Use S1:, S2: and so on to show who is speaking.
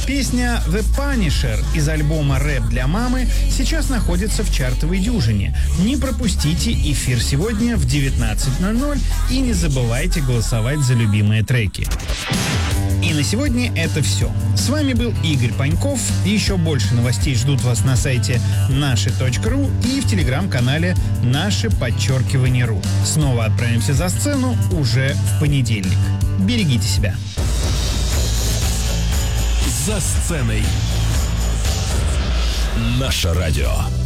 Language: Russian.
S1: Песня «The Punisher» из альбома «Рэп для мамы» сейчас находится в чартовой дюжине. Не пропустите эфир сегодня в 19:00 и не забывайте голосовать за любимые треки. И на сегодня это все. С вами был Игорь Паньков. Еще больше новостей ждут вас на сайте наши.ру и в телеграм-канале #RU. Снова отправимся за сцену уже в понедельник. Берегите себя.
S2: За сценой. Наше радио.